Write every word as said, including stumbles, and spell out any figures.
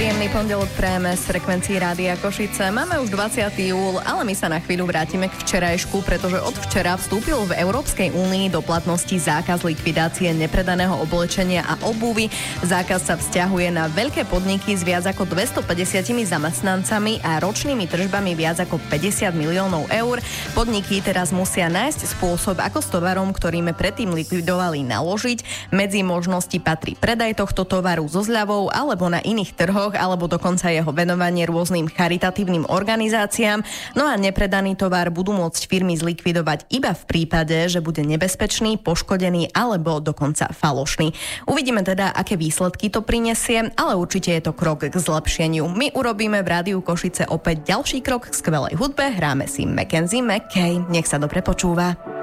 Príjemný pondelok prejeme z frekvencií Rádia Košice. Máme už dvadsiaty júl, ale my sa na chvíľu vrátime k včerajšku, pretože od včera vstúpil v Európskej únii do platnosti zákaz likvidácie nepredaného oblečenia a obuvy. Zákaz sa vzťahuje na veľké podniky s viac ako dvestopäťdesiat zamestnancami a ročnými tržbami viac ako päťdesiat miliónov eur. Podniky teraz musia nájsť spôsob, ako s tovarom, ktorým predtým likvidovali, naložiť. Medzi možnosti patrí predaj tohto tovaru so zľavou alebo na iných trhoch, alebo dokonca jeho venovanie rôznym charitatívnym organizáciám. No a nepredaný tovar budú môcť firmy zlikvidovať iba v prípade, že bude nebezpečný, poškodený alebo dokonca falošný. Uvidíme teda, aké výsledky to prinesie, ale určite je to krok k zlepšeniu. My urobíme v Rádiu Košice opäť ďalší krok k skvelej hudbe. Hráme si Mackenzie McKay. Nech sa dobre počúva.